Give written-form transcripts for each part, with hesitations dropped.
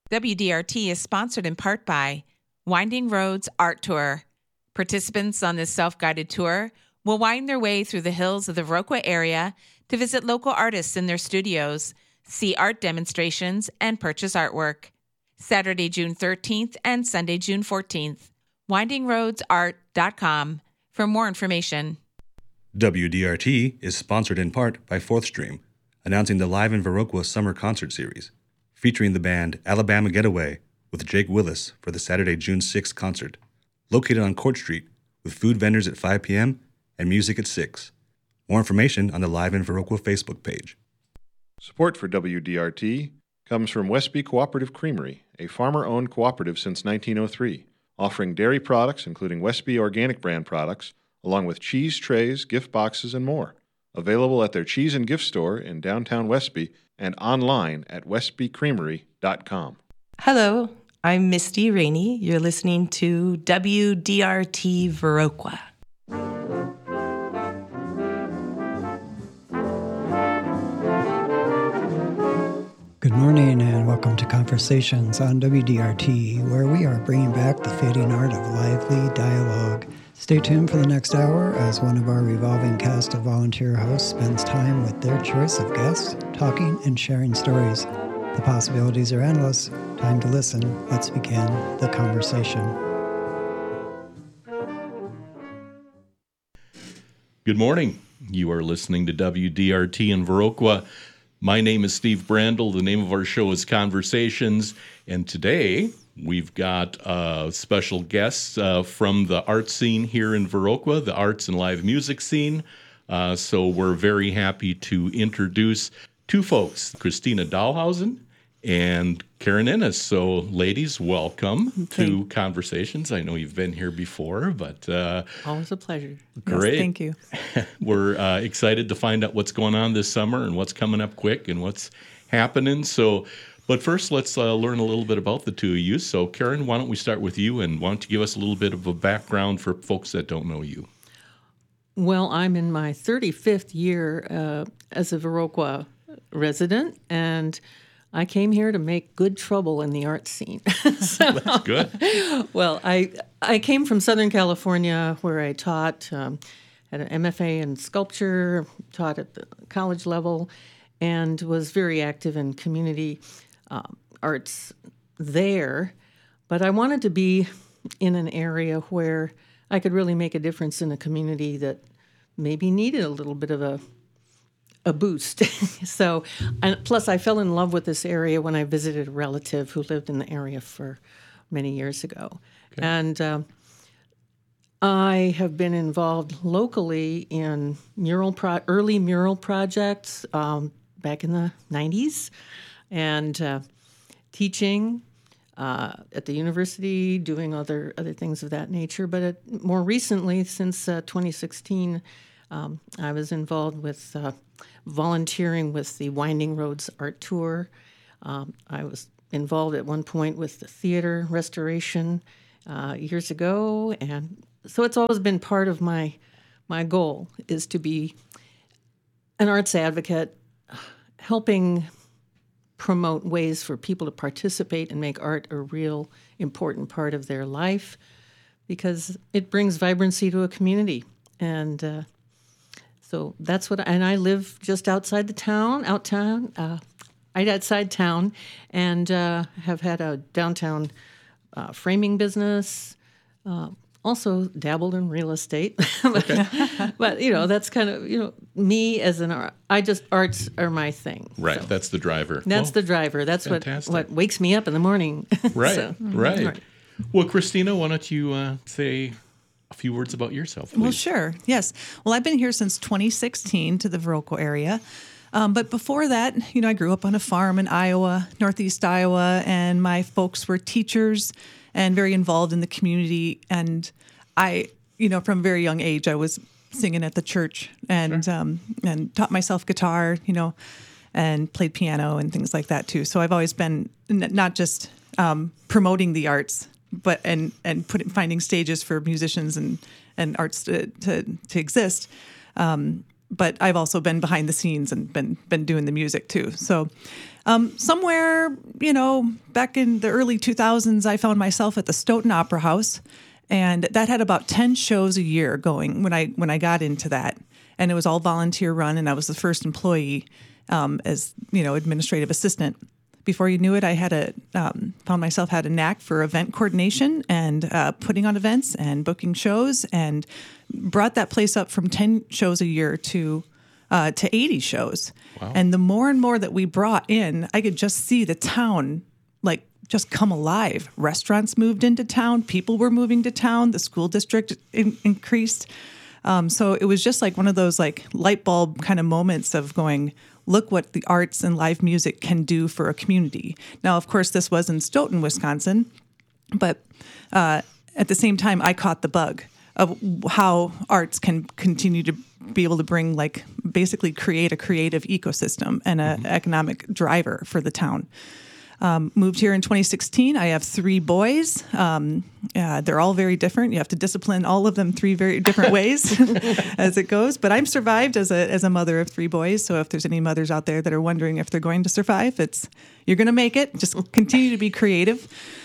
WDRT is sponsored in part by Winding Roads Art Tour. Participants on this self-guided tour will wind their way through the hills of the Viroqua area to visit local artists in their studios, see art demonstrations, and purchase artwork. Saturday, June 13th and Sunday, June 14th. WindingRoadsArt.com for more information. WDRT is sponsored in part by Fourth Stream, announcing the Live in Viroqua Summer Concert Series, featuring the band Alabama Getaway with Jake Willis for the Saturday, June 6th concert, located on Court Street, with food vendors at 5 p.m. and music at 6. More information on the Live in Viroqua Facebook page. Support for WDRT comes from Westby Cooperative Creamery, a farmer-owned cooperative since 1903, offering dairy products including Westby Organic brand products, along with cheese trays, gift boxes, and more. Available at their cheese and gift store in downtown Westby and online at westbycreamery.com. Hello, I'm Misty Rainey. You're listening to WDRT Viroqua. Good morning and welcome to Conversations on WDRT, where we are bringing back the fading art of lively dialogue. Stay tuned for the next hour as one of our revolving cast of volunteer hosts spends time with their choice of guests, talking and sharing stories. The possibilities are endless. Time to listen. Let's begin the conversation. Good morning. You are listening to WDRT in Viroqua. My name is Steve Brandel. The name of our show is Conversations, and today we've got special guests from the art scene here in Viroqua, the arts and live music scene. So we're very happy to introduce two folks, Christina Dahlhausen and Karen Ennis. So ladies, welcome to Conversations. I know you've been here before, but always a pleasure. Great. Yes, thank you. We're excited to find out what's going on this summer and what's coming up quick and what's happening. But first, let's learn a little bit about the two of you. So, Karen, why don't we start with you, and why don't you give us a little bit of a background for folks that don't know you? Well, I'm in my 35th year as a Viroqua resident, and I came here to make good trouble in the art scene. That's good. Well, I came from Southern California, where I taught, had an MFA in sculpture, taught at the college level, and was very active in community arts there. But I wanted to be in an area where I could really make a difference in a community that maybe needed a little bit of a boost. So, and plus I fell in love with this area when I visited a relative who lived in the area for many years ago. Okay. And I have been involved locally in early mural projects back in the 90s, and teaching at the university, doing other things of that nature. But more recently, since 2016, I was involved with volunteering with the Winding Roads Art Tour. I was involved at one point with the theater restoration years ago, and so it's always been part of my goal is to be an arts advocate, helping promote ways for people to participate and make art a real important part of their life, because it brings vibrancy to a community. And so that's and I live just outside the town, right outside town, and have had a downtown framing business, also dabbled in real estate. But that's kind of, me as an art. Arts are my thing. Right, so that's the driver. That's the driver. That's what wakes me up in the morning. Right, so, right. Well, Christina, why don't you say a few words about yourself, please? Well, sure. Yes. Well, I've been here since 2016 to the Viroqua area. But before that, I grew up on a farm in Iowa, northeast Iowa, and my folks were teachers and very involved in the community. And I, from a very young age, I was singing at the church and and taught myself guitar, and played piano and things like that too. So I've always been not just promoting the arts, but and finding stages for musicians and arts to exist. But I've also been behind the scenes and been doing the music too. So Somewhere, back in the early 2000s, I found myself at the Stoughton Opera House, and that had about 10 shows a year going when I got into that. And it was all volunteer run, and I was the first employee as administrative assistant. Before you knew it, I had found myself had a knack for event coordination and putting on events and booking shows, and brought that place up from 10 shows a year to 80 shows. Wow. And the more and more that we brought in, I could just see the town just come alive. Restaurants moved into town, people were moving to town, the school district increased. So it was just like one of those light bulb kind of moments of going, look what the arts and live music can do for a community. Now, of course, this was in Stoughton, Wisconsin, but at the same time, I caught the bug of how arts can continue to be able to bring, basically create a creative ecosystem and an economic driver for the town. Moved here in 2016. I have 3 boys. They're all very different. You have to discipline all of them 3 very different ways as it goes. But I'm survived as a mother of 3 boys. So if there's any mothers out there that are wondering if they're going to survive, you're going to make it. Just continue to be creative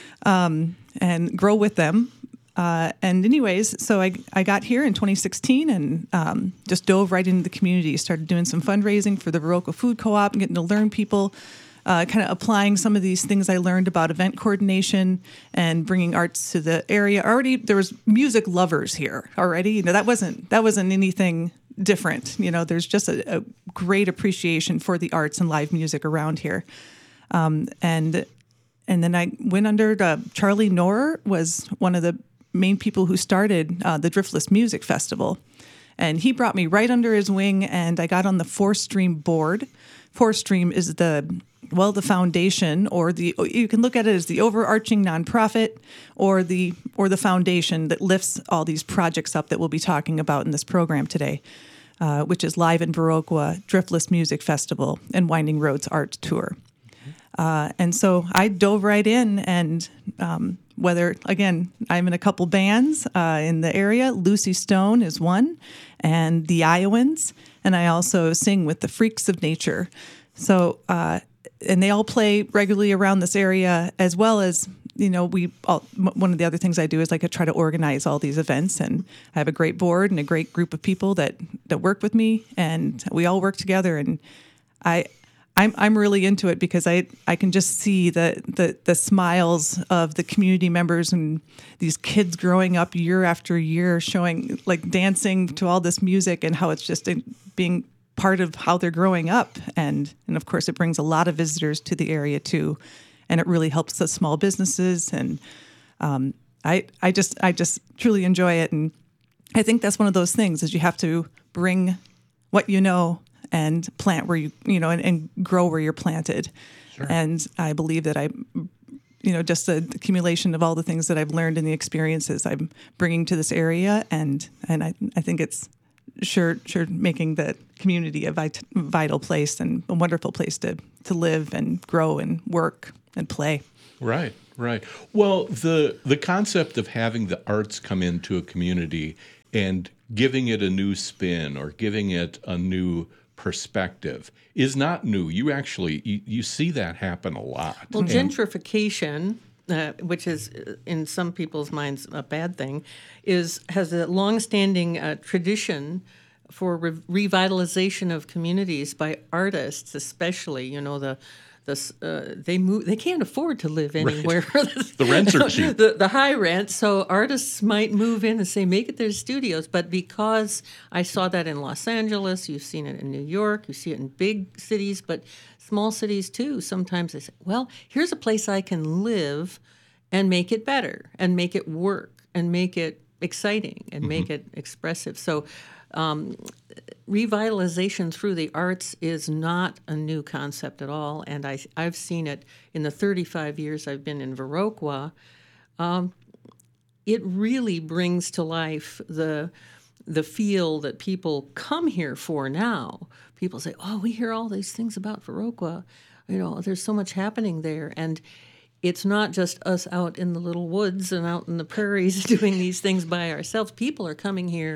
and grow with them. And anyways, so I got here in 2016 and just dove right into the community. Started doing some fundraising for the Viroqua Food Co-op and getting to learn people. Kind of applying some of these things I learned about event coordination and bringing arts to the area. Already, there was music lovers here already. That wasn't anything different. There's just a great appreciation for the arts and live music around here. And then I went under Charlie Knorr was one of the main people who started the Driftless Music Festival. And he brought me right under his wing, and I got on the 4Stream board. 4Stream is the foundation, or you can look at it as the overarching nonprofit, or the foundation that lifts all these projects up that we'll be talking about in this program today, which is Live in Viroqua, Driftless Music Festival, and Winding Roads Art Tour. And so I dove right in, and whether, again, I'm in a couple bands in the area. Lucy Stone is one, and the Iowans, and I also sing with the Freaks of Nature. So, and they all play regularly around this area, as well as, one of the other things I do is I try to organize all these events, and I have a great board and a great group of people that work with me, and we all work together, and I'm really into it because I can just see the smiles of the community members and these kids growing up year after year, showing dancing to all this music, and how it's just being part of how they're growing up. And of course it brings a lot of visitors to the area too. And it really helps the small businesses. And I just truly enjoy it. And I think that's one of those things is you have to bring what you know and plant where and grow where you're planted. Sure. And I believe that just the accumulation of all the things that I've learned and the experiences I'm bringing to this area. And I think it's sure making the community a vital place and a wonderful place to live and grow and work and play. Right. Well, the concept of having the arts come into a community and giving it a new spin or giving it a new perspective is not new. You see that happen a lot. Well, gentrification, which is in some people's minds a bad thing, has a long-standing tradition for revitalization of communities by artists, especially. They can't afford to live anywhere. Right. The rents are cheap. The high rent. So artists might move in and say, make it their studios. But because I saw that in Los Angeles, you've seen it in New York, you see it in big cities, but small cities too. Sometimes they say, well, here's a place I can live and make it better and make it work and make it exciting and make it expressive. So revitalization through the arts is not a new concept at all, and I've seen it in the 35 years I've been in Viroqua. It really brings to life the feel that people come here for now. People say, oh, we hear all these things about Viroqua. There's so much happening there, and it's not just us out in the little woods and out in the prairies doing these things by ourselves. People are coming here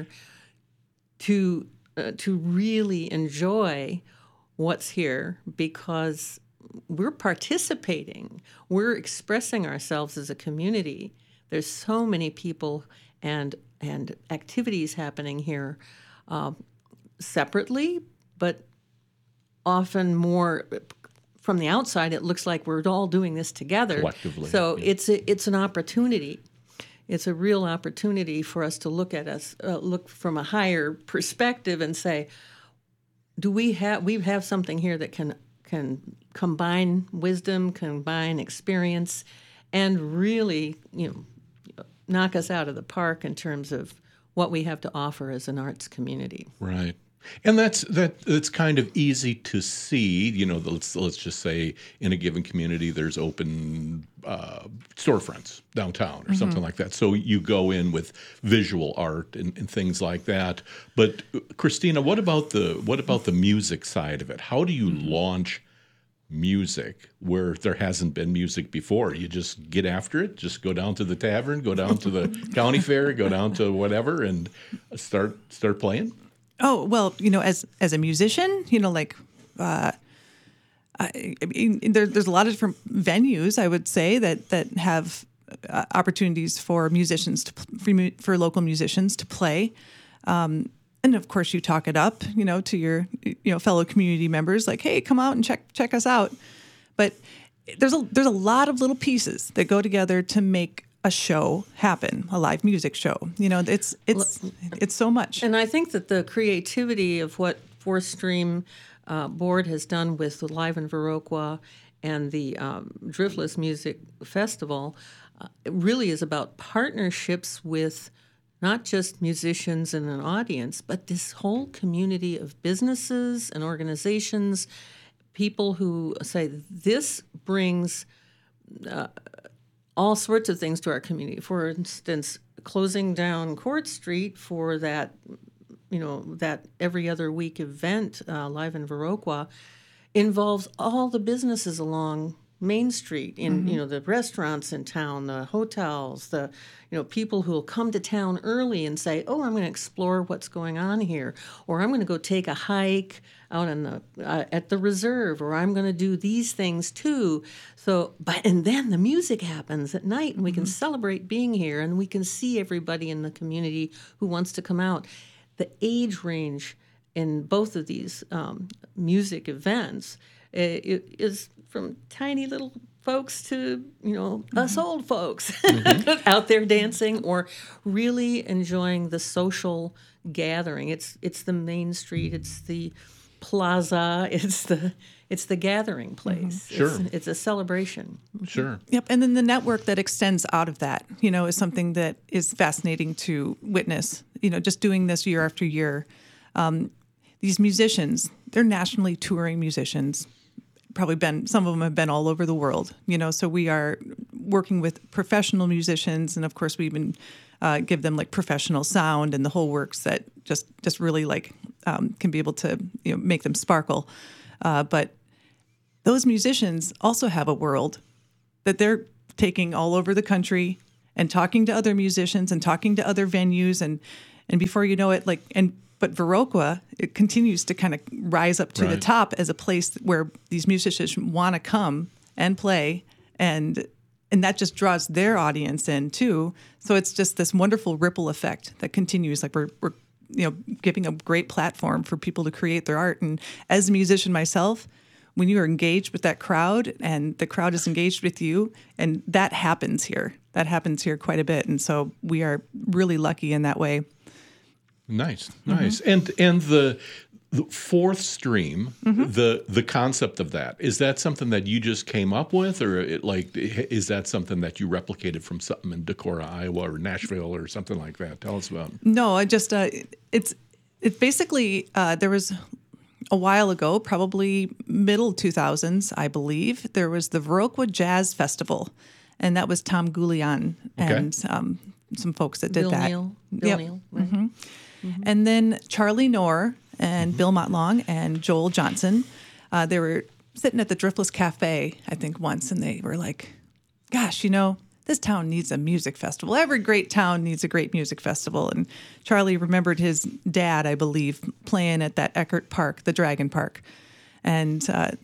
to really enjoy what's here because we're participating. We're expressing ourselves as a community. There's so many people and activities happening here separately, but often more from the outside. It looks like we're all doing this together Collectively. So it's an opportunity. It's a real opportunity for us to look from a higher perspective and say, do we have something here that can combine wisdom, combine experience, and really, knock us out of the park in terms of what we have to offer as an arts community. Right. And that's kind of easy to see. Let's just say in a given community there's open storefronts downtown or something like that. So you go in with visual art and things like that. But Christina, what about the music side of it? How do you launch music where there hasn't been music before? You just get after it, just go down to the tavern, go down to the county fair, go down to whatever and start playing? Oh, well, as a musician, there's a lot of different venues, I would say, that have opportunities for musicians for local musicians to play. And of course, you talk it up, to your fellow community members, like, hey, come out and check us out. But there's a lot of little pieces that go together to make a show happen, a live music show. It's so much. And I think that the creativity of what Fourth Stream Board has done with the Live in Viroqua and the Driftless Music Festival it really is about partnerships with not just musicians and an audience, but this whole community of businesses and organizations, people who say this brings all sorts of things to our community. For instance, closing down Court Street for that, that every other week event, Live in Viroqua, involves all the businesses along Main Street, in the restaurants in town, the hotels, the people who will come to town early and say, "Oh, I'm going to explore what's going on here," or "I'm going to go take a hike out on the at the reserve," or "I'm going to do these things too." So, and then the music happens at night, and we can celebrate being here, and we can see everybody in the community who wants to come out. The age range in both of these music events is from tiny little folks to us old folks out there dancing or really enjoying the social gathering. It's the Main Street, it's the plaza, it's the gathering place. Sure. It's a celebration. Sure. Yep. And then the network that extends out of that, is something that is fascinating to witness. Just doing this year after year. These musicians, they're nationally touring musicians. Some of them have been all over the world, so we are working with professional musicians, and of course we even give them like professional sound and the whole works that just really can be able to make them sparkle. But those musicians also have a world that they're taking all over the country and talking to other musicians and talking to other venues, and before you know it, But Viroqua, it continues to kind of rise up to the top as a place where these musicians want to come and play, and that just draws their audience in too. So it's just this wonderful ripple effect that continues. Like we're giving a great platform for people to create their art. And as a musician myself, when you are engaged with that crowd and the crowd is engaged with you, and that happens here. That happens here quite a bit, and so we are really lucky in that way. Nice. And the Fourth Stream, the concept of that, is that something that you just came up with, or is that something that you replicated from something in Decorah, Iowa, or Nashville, or something like that? Tell us about it. No, I just it's basically there was a while ago, probably middle 2000s, I believe, there was the Viroqua Jazz Festival, and that was Tom Goulian and some folks that did Bill that. Neal, right? And then Charlie Knorr and Bill Motlong and Joel Johnson, they were sitting at the Driftless Cafe, I think, once, and they were like, gosh, this town needs a music festival. Every great town needs a great music festival. And Charlie remembered his dad, I believe, playing at that Eckert Park, the Dragon Park. And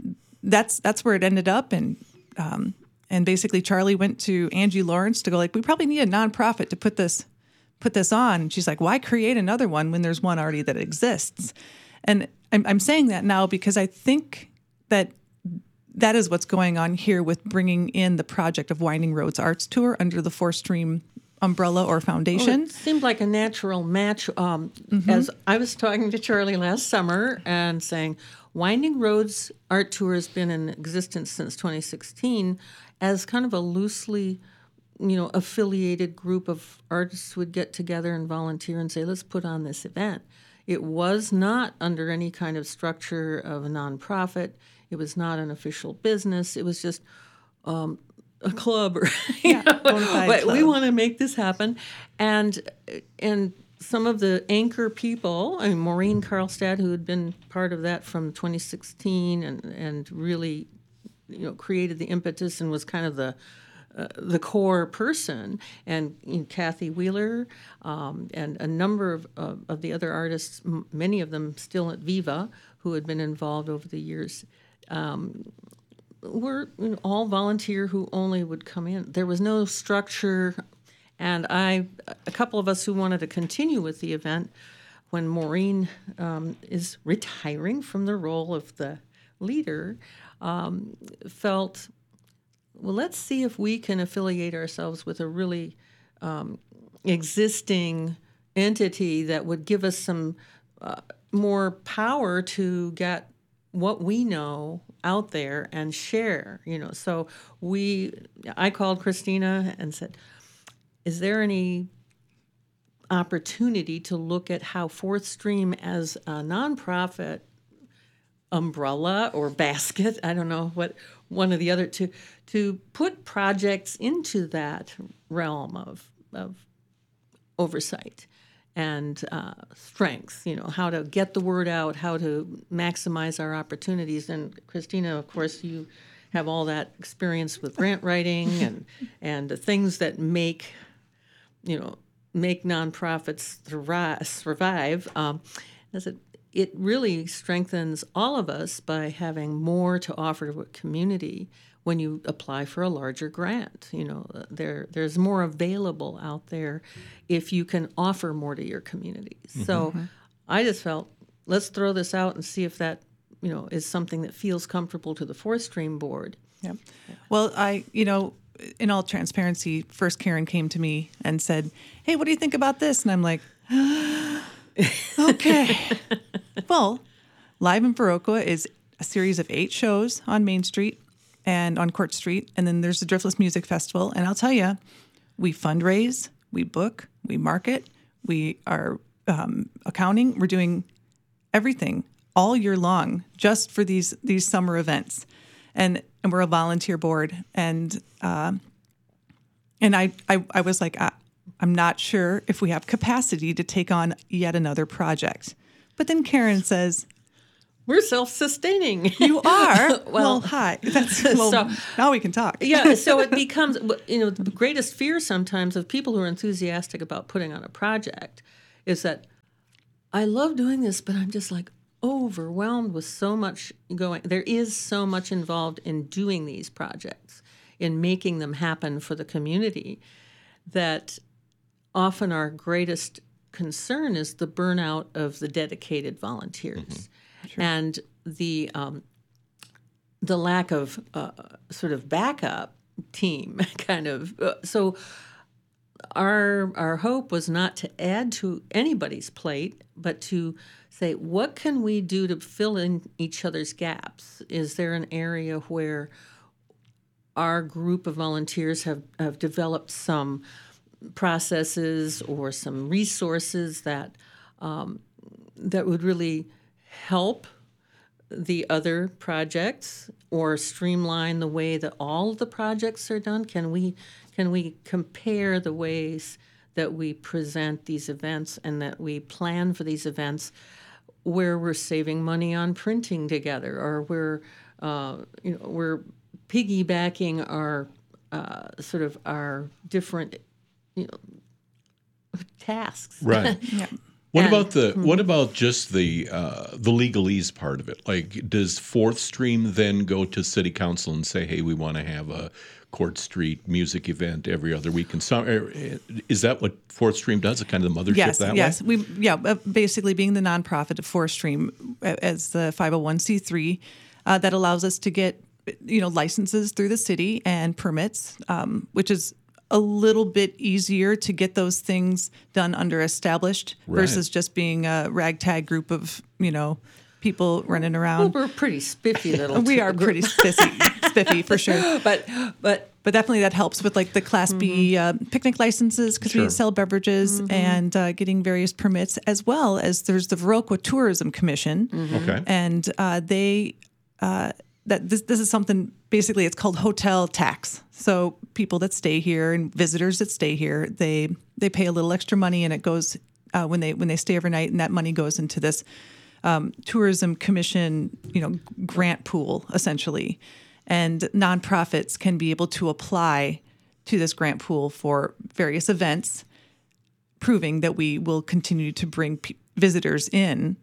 that's where it ended up. And basically Charlie went to Angie Lawrence to go like, we probably need a nonprofit to put this on. And she's like, why create another one when there's one already that exists? And I'm saying that now because I think that is what's going on here with bringing in the project of Winding Roads Arts Tour under the Fourth Stream umbrella or foundation. Well, it seemed like a natural match. As I was talking to Charlie last summer and saying, Winding Roads Art Tour has been in existence since 2016 as kind of a loosely, affiliated group of artists would get together and volunteer and say, let's put on this event. It was not under any kind of structure of a nonprofit. It was not an official business. It was just a club, or but we want to make this happen, and some of the anchor people, Maureen Karlstad, who had been part of that from 2016, and really, created the impetus and was kind of the core person, and Kathy Wheeler, and a number of the other artists, many of them still at Viva, who had been involved over the years. Were all volunteer who only would come in. There was no structure, and a couple of us who wanted to continue with the event, when Maureen is retiring from the role of the leader, felt, well, let's see if we can affiliate ourselves with a really existing entity that would give us some more power to get what we know out there and share, So I called Christina and said, is there any opportunity to look at how Fourth Stream as a nonprofit umbrella or basket, I don't know what one or the other, to put projects into that realm of oversight and strength, how to get the word out, how to maximize our opportunities. And Christina, of course, you have all that experience with grant writing and the things that make nonprofits survive. I said, it really strengthens all of us by having more to offer to a community when you apply for a larger grant. There's more available out there if you can offer more to your communities. Mm-hmm. So I just felt, let's throw this out and see if that, is something that feels comfortable to the Fourth Stream board. Yeah. Well, in all transparency, first Karen came to me and said, hey, what do you think about this? And I'm like, okay. Well, Live in Viroqua is a series of 8 shows on Main Street and on Court Street, and then there's the Driftless Music Festival. And I'll tell you, we fundraise, we book, we market, we are accounting. We're doing everything all year long just for these summer events, and we're a volunteer board. And I was like, I'm not sure if we have capacity to take on yet another project. But then Karen says, we're self-sustaining. You are? Well, hi. So, now we can talk. Yeah, so it becomes, the greatest fear sometimes of people who are enthusiastic about putting on a project is that I love doing this, but I'm just like overwhelmed with so much going. There is so much involved in doing these projects, in making them happen for the community, that often our greatest concern is the burnout of the dedicated volunteers. Mm-hmm. Sure. And the lack of sort of backup team kind of. So our hope was not to add to anybody's plate, but to say, what can we do to fill in each other's gaps? Is there an area where our group of volunteers have developed some processes or some resources that would really help the other projects or streamline the way that all of the projects are done? Can we compare the ways that we present these events and that we plan for these events, where we're saving money on printing together, or we're piggybacking our sort of our different tasks. Right. Yeah. What about just the legalese part of it? Like, does Fourth Stream then go to City Council and say, "Hey, we want to have a Court Street music event every other week"? And is that what Fourth Stream does? It kind of the mothership that way? Yes, basically being the nonprofit of Fourth Stream as the 501c3 that allows us to get licenses through the city and permits, which is a little bit easier to get those things done under established versus just being a ragtag group of people running around. Well, we're pretty spiffy little. We are pretty spiffy for sure. But definitely that helps with like the Class B picnic licenses because we sell beverages and getting various permits, as well as there's the Viroqua Tourism Commission. Okay. And this is something, basically it's called hotel tax. So people that stay here and visitors that stay here, they pay a little extra money, and it goes when they stay overnight, and that money goes into this tourism commission, grant pool essentially. And nonprofits can be able to apply to this grant pool for various events, proving that we will continue to bring visitors in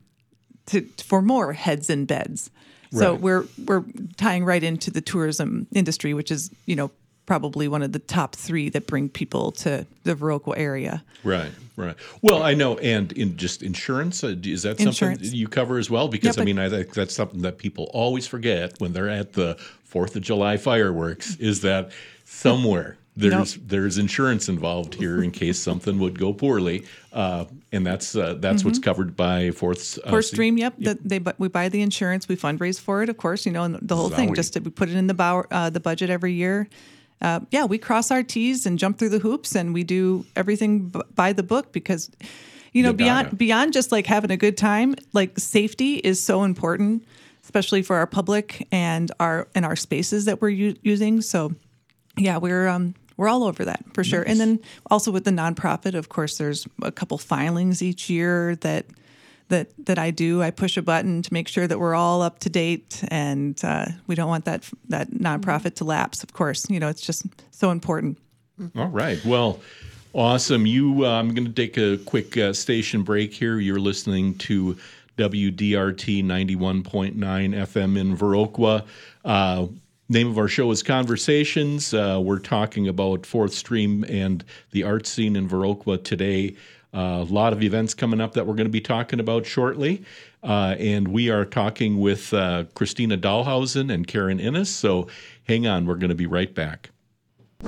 for more heads in beds. So we're tying right into the tourism industry, which is, probably one of the top 3 that bring people to the Viroqua area. Right. Well, I know, and in just insurance, is that something you cover as well? Because, I think that's something that people always forget when they're at the 4th of July fireworks, is that somewhere there's insurance involved here in case something would go poorly, and that's what's covered by Fourth Stream. Yep. We buy the insurance, we fundraise for it, of course. And the whole thing. We put it in the budget every year. We cross our T's and jump through the hoops, and we do everything by the book because, beyond just like having a good time, like safety is so important, especially for our public and our spaces that we're using. So, we're all over that for sure. Nice. And then also with the nonprofit, of course, there's a couple filings each year that I do. I push a button to make sure that we're all up to date, and we don't want that nonprofit to lapse. Of course, it's just so important. All right. Well, awesome. I'm going to take a quick station break here. You're listening to WDRT 91.9 FM in Viroqua. Name of our show is Conversations. We're talking about Fourth Stream and the art scene in Viroqua today. A lot of events coming up that we're going to be talking about shortly. And we are talking with Christina Dahlhausen and Karen Innes. So hang on, we're going to be right back.